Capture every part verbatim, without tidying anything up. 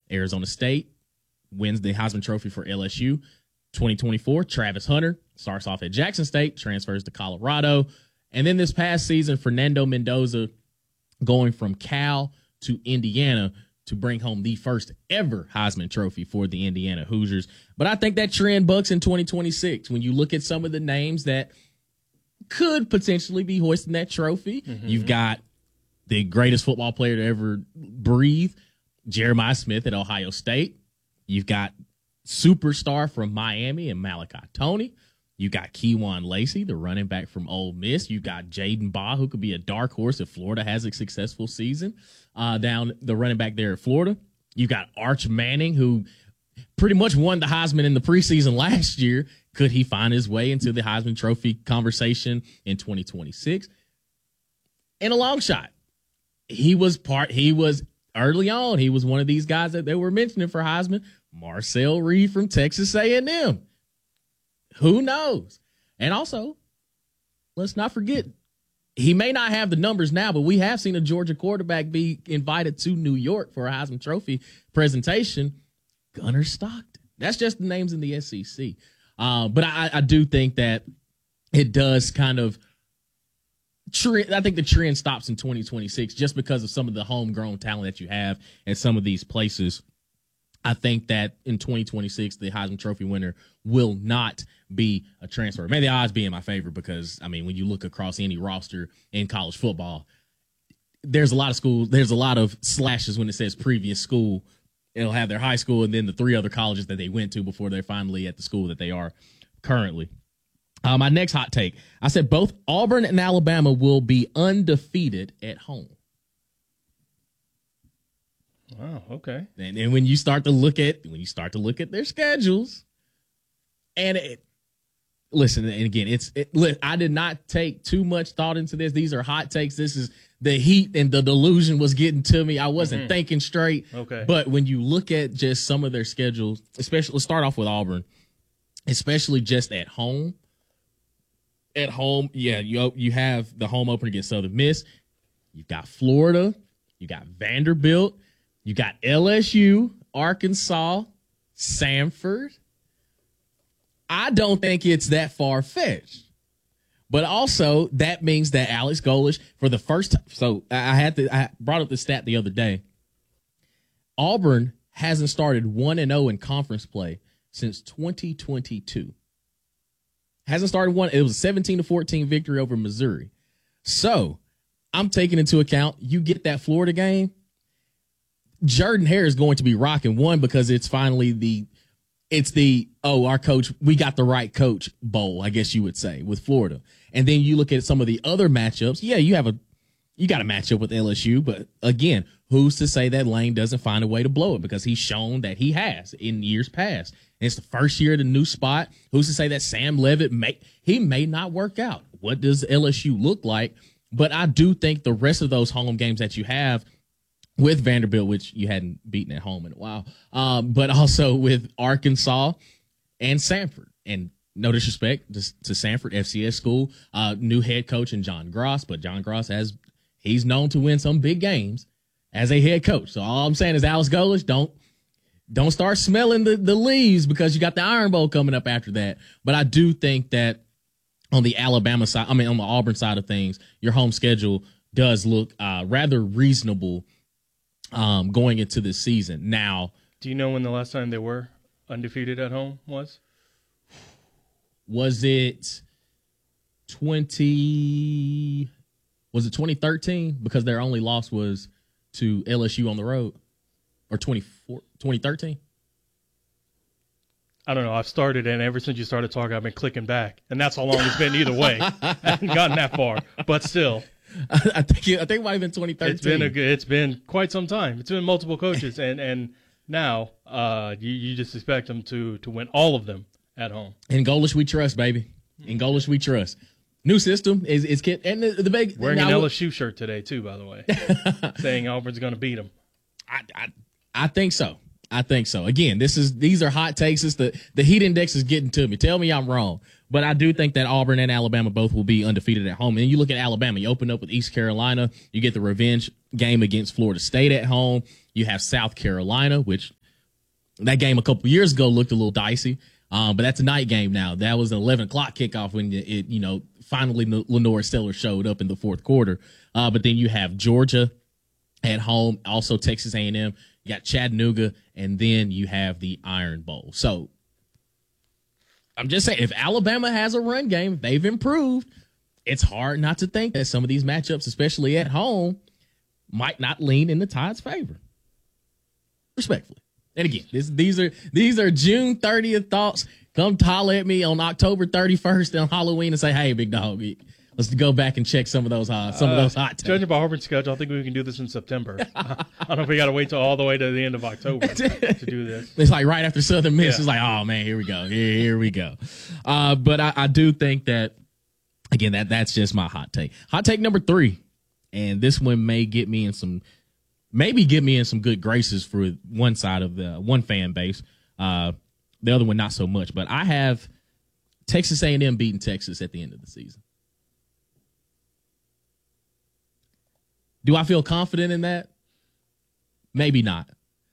Arizona State wins the Heisman Trophy for L S U. twenty twenty-four, Travis Hunter starts off at Jackson State, transfers to Colorado. And then this past season, Fernando Mendoza going from Cal to Indiana to bring home the first ever Heisman Trophy for the Indiana Hoosiers. But I think that trend bucks in twenty twenty-six. When you look at some of the names that could potentially be hoisting that trophy, mm-hmm. you've got the greatest football player to ever breathe, Jeremiah Smith at Ohio State. You've got superstar from Miami and Malachi Toney. You got Keywan Lacey, the running back from Ole Miss. You got Jaden Baugh, who could be a dark horse if Florida has a successful season uh, down the running back there at Florida. You got Arch Manning, who pretty much won the Heisman in the preseason last year. Could he find his way into the Heisman Trophy conversation in twenty twenty-six? And a long shot. He was part, he was early on, he was one of these guys that they were mentioning for Heisman. Marcel Reed from Texas A and M. Who knows? And also, let's not forget, he may not have the numbers now, but we have seen a Georgia quarterback be invited to New York for a Heisman Trophy presentation. Gunnar Stockton. That's just the names in the S E C. Uh, but I, I do think that it does kind of trend. I think the trend stops in twenty twenty-six just because of some of the homegrown talent that you have at some of these places. I think that in twenty twenty-six, the Heisman Trophy winner will not be a transfer. May the odds be in my favor because, I mean, when you look across any roster in college football, there's a lot of schools, there's a lot of slashes when it says previous school. It'll have their high school and then the three other colleges that they went to before they're finally at the school that they are currently. Uh, my next hot take, I said both Auburn and Alabama will be undefeated at home. Wow. Okay. And then when you start to look at when you start to look at their schedules, and it, listen, and again, it's it, I did not take too much thought into this. These are hot takes. This is the heat and the delusion was getting to me. I wasn't mm-hmm. thinking straight. Okay. But when you look at just some of their schedules, especially let's start off with Auburn, especially just at home. At home, yeah, you you have the home opener against Southern Miss. You've got Florida. You got Vanderbilt. You got L S U, Arkansas, Samford. I don't think it's that far-fetched. But also, that means that Alex Golesh, for the first time, so I had to, I brought up the stat the other day. Auburn hasn't started one and oh in conference play since twenty twenty-two. Hasn't started one. It was a seventeen to fourteen victory over Missouri. So I'm taking into account, you get that Florida game, Jordan-Hare is going to be rocking one because it's finally the, it's the, oh, our coach, we got the right coach bowl, I guess you would say, with Florida. And then you look at some of the other matchups. Yeah, you have a, you got a matchup with L S U, but again, who's to say that Lane doesn't find a way to blow it because he's shown that he has in years past. And it's the first year at a new spot. Who's to say that Sam Levitt may, he may not work out? What does L S U look like? But I do think the rest of those home games that you have with Vanderbilt, which you hadn't beaten at home in a while, um, but also with Arkansas and Samford. And no disrespect to, to Samford, F C S school, uh, new head coach in John Gross, but John Gross has, he's known to win some big games as a head coach. So all I'm saying is Alex Golesh, don't, don't start smelling the, the leaves because you got the Iron Bowl coming up after that. But I do think that on the Alabama side, I mean, on the Auburn side of things, your home schedule does look uh, rather reasonable um, going into this season. Now, do you know when the last time they were undefeated at home was? Was it twenty? Was it twenty thirteen? Because their only loss was to L S U on the road, or twenty thirteen? I don't know. I've started, and ever since you started talking, I've been clicking back, and that's how long it's been either way. I haven't gotten that far, but still, I think it, I think it might have been twenty thirteen. It's been a good, it's been quite some time. It's been multiple coaches, and and now uh, you you just expect them to to win all of them at home. In Golesh we trust, baby. In Golesh we trust. New system is is kid and the, the big wearing now, an L S U shirt today too, by the way, saying Auburn's going to beat them. I, I I think so. I think so. Again, this is these are hot takes. It's the the heat index is getting to me. Tell me I'm wrong, but I do think that Auburn and Alabama both will be undefeated at home. And you look at Alabama, you open up with East Carolina, you get the revenge game against Florida State at home. You have South Carolina, which That game a couple years ago looked a little dicey, um, but that's a night game now. That was an eleven o'clock kickoff when it, it you know, finally Lenore Stellar showed up in the fourth quarter. Uh, but then you have Georgia at home, also Texas A and M. You got Chattanooga, and then you have the Iron Bowl. So I'm just saying, if Alabama has a run game, they've improved. It's hard not to think that some of these matchups, especially at home, might not lean in the Tide's favor. Respectfully. And again, this, these are these are June thirtieth thoughts. Come holler at me on October thirty-first on Halloween and say, hey, big dog, let's go back and check some of those uh, some uh, of those hot takes. Judging by Auburn's schedule, I think we can do this in September. I don't know if we got to wait till all the way to the end of October to do this. It's like right after Southern Miss. Yeah. It's like, oh, man, here we go. Here, here we go. Uh, but I, I do think that, again, that that's just my hot take. Hot take number three, and this one may get me in some – maybe get me in some good graces for one side of the one fan base. Uh, the other one, not so much. But I have Texas A and M beating Texas at the end of the season. Do I feel confident in that? Maybe not.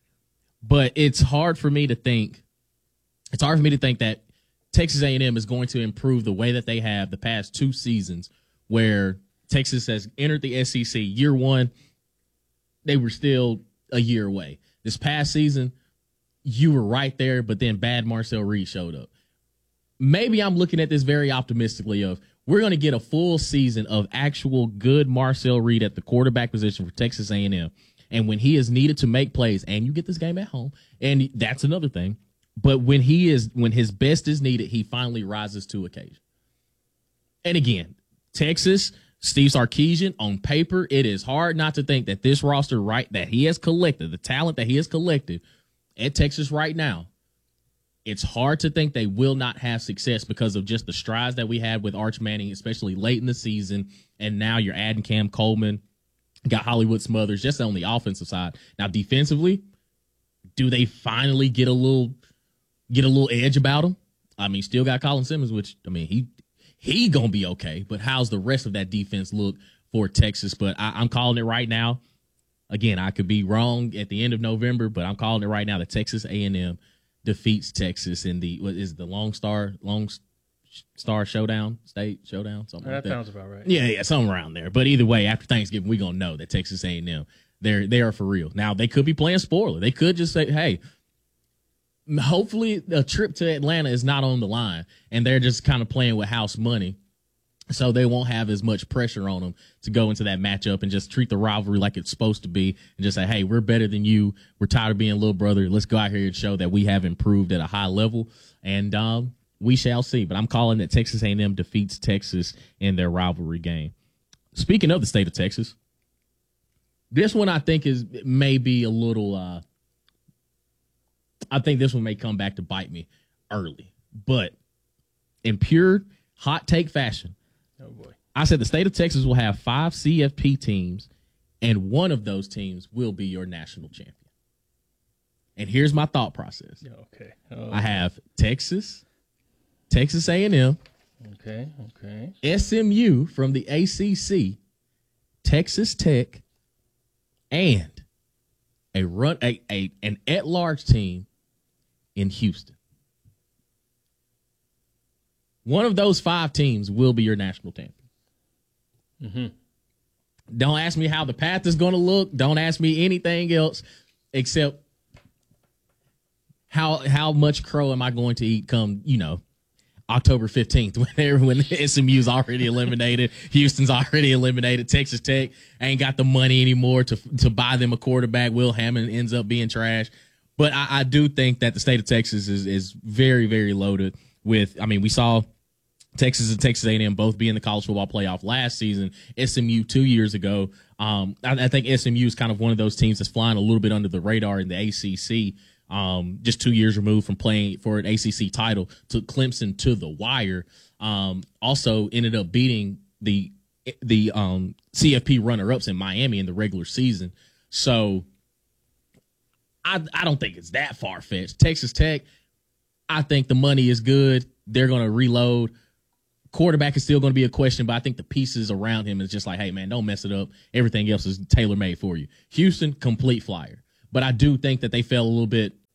But it's hard for me to think. It's hard for me to think that Texas A and M is going to improve the way that they have the past two seasons, where Texas has entered the S E C year one. They were still a year away. This past season, you were right there, but then bad Marcel Reed showed up. Maybe I'm looking at this very optimistically of we're going to get a full season of actual good Marcel Reed at the quarterback position for Texas A and M. And when he is needed to make plays, and you get this game at home, and that's another thing, but when he is when his best is needed, he finally rises to occasion. And again, Texas – Steve Sarkisian, on paper, it is hard not to think that this roster right that he has collected, the talent that he has collected at Texas right now, it's hard to think they will not have success because of just the strides that we had with Arch Manning, especially late in the season. And now you're adding Cam Coleman, got Hollywood Smothers, just on the offensive side. Now, defensively, do they finally get a little get a little edge about them? I mean, still got Colin Simmons, which, I mean, he He gonna be okay, but how's the rest of that defense look for Texas? But I, I'm calling it right now. Again, I could be wrong at the end of November, but I'm calling it right now that Texas A and M defeats Texas in the what is it, the Long Star Long Star Showdown State Showdown something that like that. Sounds about right. Yeah, yeah, something around there. But either way, after Thanksgiving, we're gonna know that Texas A and M they're they are for real. Now they could be playing spoiler. They could just say, hey. Hopefully a trip to Atlanta is not on the line and they're just kind of playing with house money, so they won't have as much pressure on them to go into that matchup and just treat the rivalry like it's supposed to be and just say, hey, we're better than you. We're tired of being little brother. Let's go out here and show that we have improved at a high level, and um, we shall see. But I'm calling that Texas A and M defeats Texas in their rivalry game. Speaking of the state of Texas, this one I think is maybe a little uh, – I think this one may come back to bite me early. But in pure hot take fashion, oh boy, I said the state of Texas will have five C F P teams, and one of those teams will be your national champion. And here's my thought process. Okay. Oh. I have Texas, Texas A and M, okay, okay, S M U from the A C C, Texas Tech, and a run a, a an at-large team in Houston. One of those five teams will be your national champion. Mm-hmm. Don't ask me how the path is going to look. Don't ask me anything else except how how much crow am I going to eat come, you know, October fifteenth when, when S M U's already eliminated, Houston's already eliminated, Texas Tech ain't got the money anymore to to buy them a quarterback. Will Hammond ends up being trash. But I, I do think that the state of Texas is is very, very loaded with, I mean, we saw Texas and Texas A and M both be in the college football playoff last season, S M U two years ago. Um, I, I think S M U is kind of one of those teams that's flying a little bit under the radar in the A C C. Um, just two years removed from playing for an A C C title, took Clemson to the wire. Um, also ended up beating the the um, C F P runner-ups in Miami in the regular season. So I I don't think it's that far-fetched. Texas Tech, I think the money is good. They're going to reload. Quarterback is still going to be a question, but I think the pieces around him is just like, hey, man, don't mess it up. Everything else is tailor-made for you. Houston, complete flyer. But I do think that they fell a little bit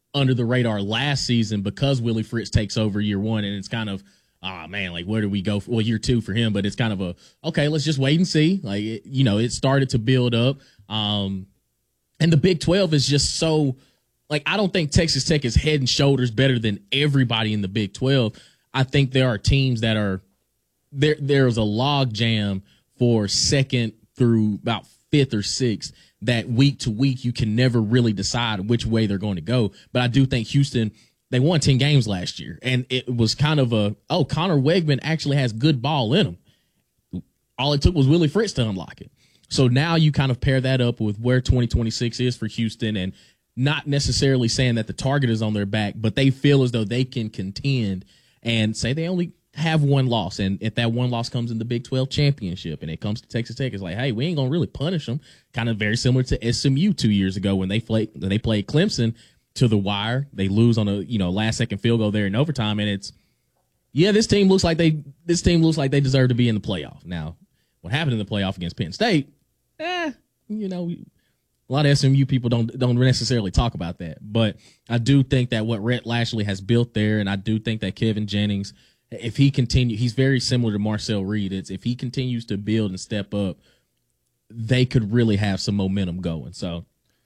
under the radar last season because Willie Fritz takes over year one, and it's kind of, ah, oh, man, like, where do we go? For, well, year two for him, but it's kind of a, okay, let's just wait and see. Like, it, you know, it started to build up. Um, and the Big twelve is just so, like, I don't think Texas Tech is head and shoulders better than everybody in the Big twelve. I think there are teams that are, there. there's a log jam for second through about fifth or sixth that week to week you can never really decide which way they're going to go. But I do think Houston, they won ten games last year, and it was kind of a, oh, Connor Wegman actually has good ball in him. All it took was Willie Fritz to unlock it. So now you kind of pair that up with where twenty twenty-six is for Houston, and not necessarily saying that the target is on their back, but they feel as though they can contend and say they only have one loss. And if that one loss comes in the Big twelve championship and it comes to Texas Tech, it's like, hey, we ain't going to really punish them. Kind of very similar to S M U two years ago when they played, when they played Clemson to the wire. They lose on a, you know, last second field goal there in overtime. And it's, yeah, this team looks like they, this team looks like they deserve to be in the playoff. Now, what happened in the playoff against Penn State? Eh, you know, a lot of S M U people don't don't necessarily talk about that. But I do think that what Rhett Lashley has built there, and I do think that Kevin Jennings, if he continue, he's very similar to Marcel Reed. It's if he continues to build and step up, they could really have some momentum going. So,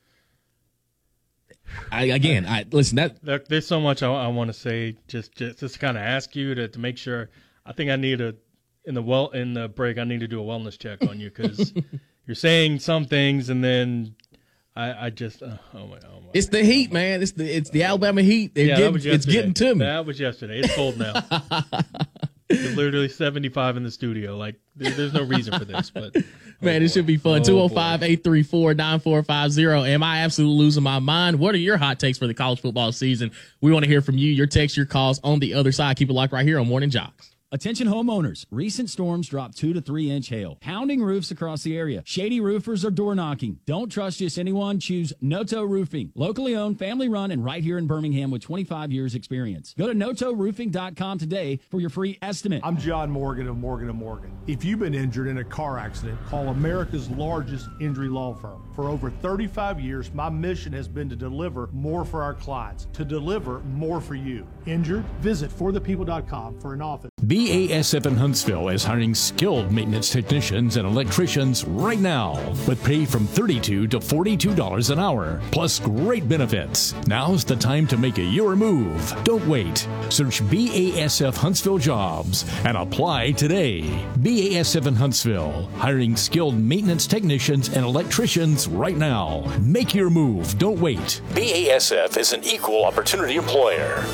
I, again, I listen. That there, there's so much I, I want to say. Just just just kind of ask you to, to make sure. I think I need a in the well in the break. I need to do a wellness check on you because you're saying some things and then I, I just uh, oh my oh my. It's the heat, man. It's the it's the Alabama heat. They're Yeah, getting, that was it's yesterday. getting to me. That was yesterday. It's cold now. It's literally seventy-five in the studio. Like there, there's no reason for this, but oh Man, boy. it should be fun. Oh, two oh five, eight three four, nine four five zero. Am I absolutely losing my mind? What are your hot takes for the college football season? We want to hear from you. Your text, your calls on the other side. Keep it locked right here on Morning Jocks. Attention homeowners. Recent storms dropped two to three inch hail, pounding roofs across the area. Shady roofers are door knocking. Don't trust just anyone. Choose Noto Roofing. Locally owned, family run, and right here in Birmingham with twenty-five years experience. Go to noto roofing dot com today for your free estimate. I'm John Morgan of Morgan and Morgan. If you've been injured in a car accident, call America's largest injury law firm. For over thirty-five years, my mission has been to deliver more for our clients, to deliver more for you. Injured? Visit for the people dot com for an office. B A S F in Huntsville is hiring skilled maintenance technicians and electricians right now with pay from thirty-two to forty-two dollars an hour, plus great benefits. Now's the time to make a your move. Don't wait. Search B A S F Huntsville Jobs and apply today. B A S F in Huntsville, hiring skilled maintenance technicians and electricians right now. Make your move. Don't wait. B A S F is an equal opportunity employer.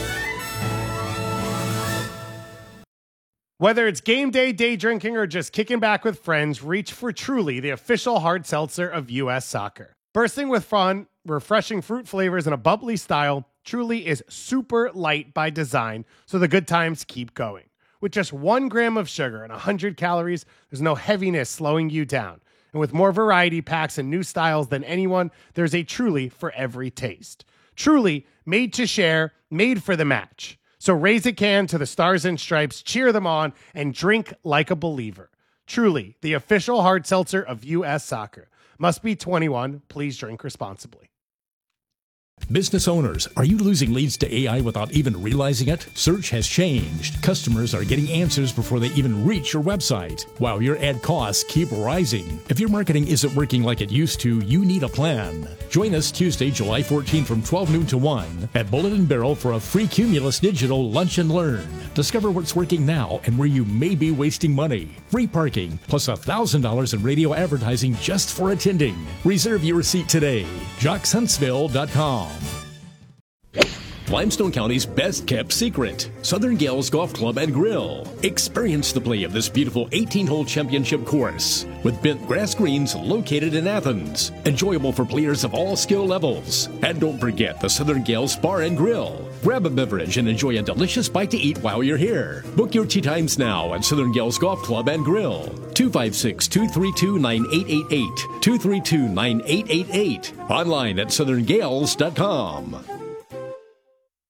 Whether it's game day, day drinking, or just kicking back with friends, reach for Truly, the official hard seltzer of U S Soccer. Bursting with fun, refreshing fruit flavors, and a bubbly style, Truly is super light by design, so the good times keep going. With just one gram of sugar and one hundred calories, there's no heaviness slowing you down. And with more variety packs and new styles than anyone, there's a Truly for every taste. Truly, made to share, made for the match. So raise a can to the Stars and Stripes, cheer them on, and drink like a believer. Truly, the official hard seltzer of U S Soccer. Must be twenty-one. Please drink responsibly. Business owners, are you losing leads to A I without even realizing it? Search has changed. Customers are getting answers before they even reach your website, while your ad costs keep rising. If your marketing isn't working like it used to, you need a plan. Join us Tuesday, July fourteenth from twelve noon to one at Bullet and Barrel for a free Cumulus Digital Lunch and Learn. Discover what's working now and where you may be wasting money. Free parking, plus one thousand dollars in radio advertising just for attending. Reserve your seat today. jocks huntsville dot com. Limestone County's best-kept secret, Southern Gales Golf Club and Grill. Experience the play of this beautiful eighteen-hole championship course with bent grass greens located in Athens. Enjoyable for players of all skill levels. And don't forget the Southern Gales Bar and Grill. Grab a beverage and enjoy a delicious bite to eat while you're here. Book your tee times now at Southern Gales Golf Club and Grill. two five six, two three two, nine eight eight eight. two three two, nine eight eight eight. Online at southern gales dot com.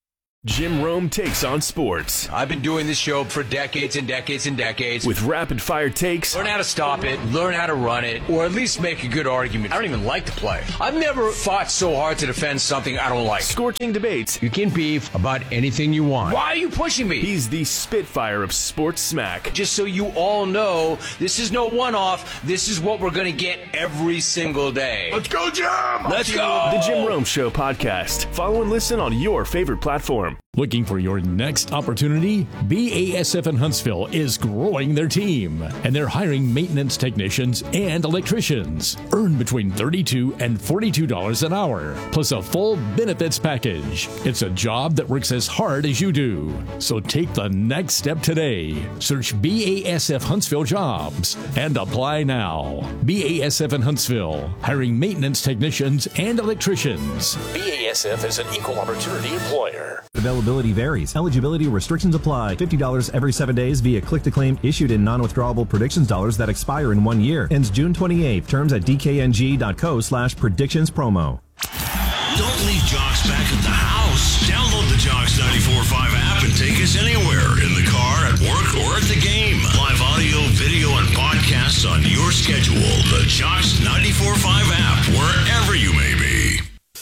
Jim Rome takes on sports. I've been doing this show for decades and decades and decades. With rapid-fire takes. Learn how to stop it, learn how to run it, or at least make a good argument. I don't even like to play. I've never fought so hard to defend something I don't like. Scorching debates. You can beef about anything you want. Why are you pushing me? He's the Spitfire of sports smack. Just so you all know, this is no one-off. This is what we're going to get every single day. Let's go, Jim! Let's go! The Jim Rome Show podcast. Follow and listen on your favorite platform. Looking for your next opportunity? B A S F in Huntsville is growing their team, and they're hiring maintenance technicians and electricians. Earn between thirty-two dollars and forty-two dollars an hour, plus a full benefits package. It's a job that works as hard as you do. So take the next step today. Search B A S F Huntsville Jobs and apply now. B A S F in Huntsville, hiring maintenance technicians and electricians. B A S F is an equal opportunity employer. Availability varies. Eligibility restrictions apply. fifty dollars every seven days via click-to-claim issued in non-withdrawable predictions dollars that expire in one year. Ends June twenty-eighth. Terms at d k n g dot co slash predictions promo. Don't leave jocks back at the